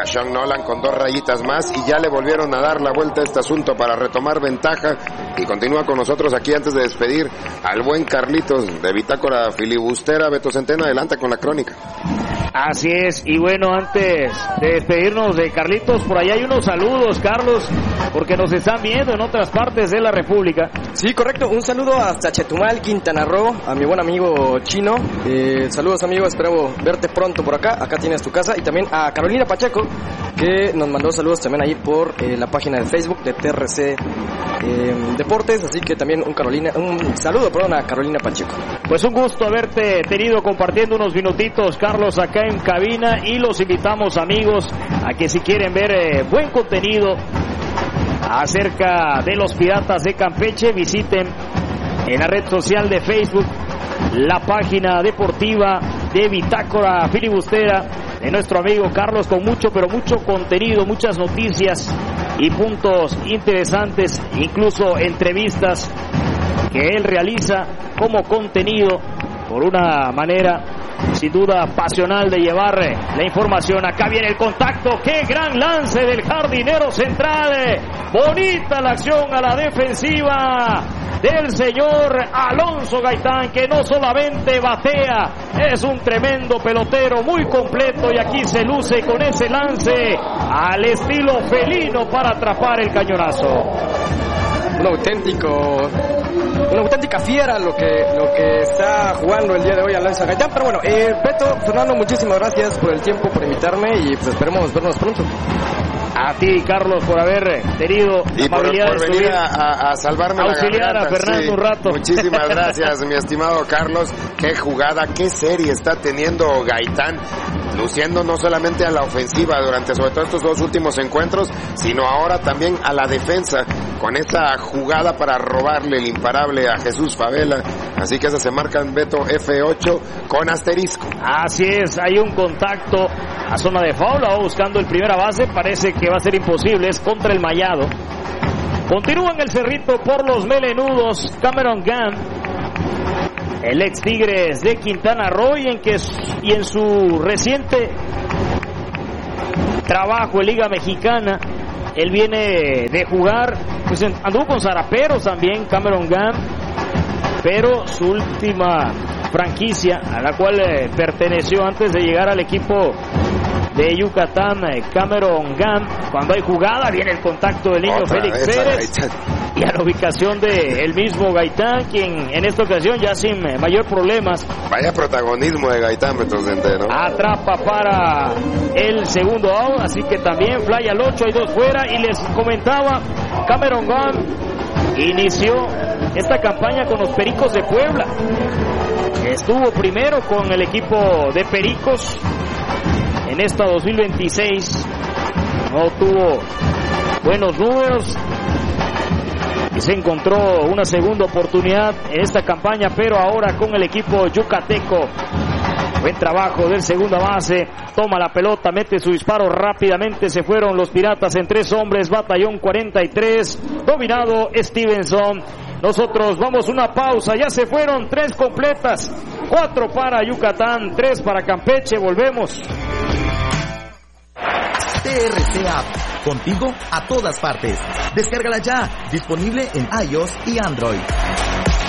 Sean Nolan con 2 rayitas más y ya le volvieron a dar la vuelta a este asunto para retomar ventaja. Y continúa con nosotros aquí antes de despedir al buen Carlitos de Bitácora Filibustera. Beto Centeno, adelante con la crónica. Así es, y bueno, antes de despedirnos de Carlitos, por ahí hay unos saludos, Carlos, porque nos están viendo en otras partes de la República. Sí, correcto, un saludo hasta Chetumal, Quintana Roo, a mi buen amigo Chino. Saludos, amigo, espero verte pronto por acá tienes tu casa. Y también a Carolina Pacheco, que nos mandó saludos también ahí por la página de Facebook de TRC Deportes, así que también un saludo a Carolina Pacheco. Pues un gusto haberte tenido compartiendo unos minutitos, Carlos, acá en cabina, y los invitamos, amigos, a que si quieren ver buen contenido acerca de los Piratas de Campeche, visiten en la red social de Facebook la página deportiva de Bitácora Filibustera de nuestro amigo Carlos, con mucho, pero mucho contenido, muchas noticias y puntos interesantes, incluso entrevistas que él realiza como contenido, por una manera sin duda pasional de llevar la información. Acá viene el contacto, qué gran lance del jardinero central, bonita la acción a la defensiva del señor Alonso Gaitán, que no solamente batea, es un tremendo pelotero, muy completo, y aquí se luce con ese lance al estilo felino para atrapar el cañonazo. Una auténtica fiera lo que está jugando el día de hoy Alonso Gaitán. Pero bueno, Beto, Fernando, muchísimas gracias por el tiempo, por invitarme, y pues esperemos vernos pronto. A ti, Carlos, por haber tenido y por venir a salvarme auxiliar la garganta. A Fernando, sí, un rato. Muchísimas gracias, mi estimado Carlos. Qué jugada, qué serie está teniendo Gaitán, luciendo no solamente a la ofensiva durante sobre todo estos 2 últimos encuentros, sino ahora también a la defensa, con esta jugada para robarle el imparable a Jesús Favela. Así que esa se marca en Beto F8 con asterisco. Así es, hay un contacto a zona de foul, va buscando el primera base, parece que va a ser imposible, es contra el Mallado. Continúa en el cerrito por los melenudos Cameron Gunn, el ex Tigres de Quintana Roo, y en su reciente trabajo en Liga Mexicana, él viene de jugar, pues anduvo con Zaraperos también, Cameron Gunn, pero su última franquicia a la cual perteneció antes de llegar al equipo de Yucatán, Cameron Gunn, cuando hay jugada viene el contacto del niño Félix Pérez y a la ubicación de el mismo Gaitán, quien en esta ocasión ya sin mayor problemas, vaya protagonismo de Gaitán, Beto Centeno, atrapa para el segundo out, así que también fly al 8, hay 2 fuera. Y les comentaba, Cameron Gunn inició esta campaña con los Pericos de Puebla, estuvo primero con el equipo de Pericos en esta 2026, no tuvo buenos números y se encontró una segunda oportunidad en esta campaña, pero ahora con el equipo yucateco. Buen trabajo del segunda base, toma la pelota, mete su disparo rápidamente, se fueron los Piratas en 3 hombres, batallón 43, dominado Stevenson. Nosotros vamos a una pausa, ya se fueron 3 completas, 4 para Yucatán, 3 para Campeche, volvemos. TRC App, contigo a todas partes. Descárgala ya, disponible en iOS y Android.